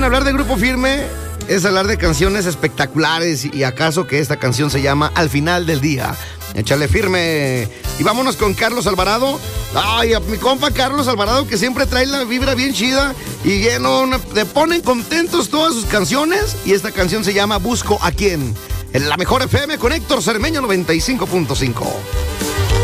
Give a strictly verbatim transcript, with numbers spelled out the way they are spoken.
hablar de Grupo Firme es hablar de canciones espectaculares y acaso que esta canción se llama Al Final del Día. Échale firme. Y vámonos con Carlos Alvarado. Ay, a mi compa Carlos Alvarado, que siempre trae la vibra bien chida y lleno, le ponen contentos todas sus canciones. Y esta canción se llama Busco a Quién. En la mejor F M con Héctor Cermeño noventa y cinco punto cinco.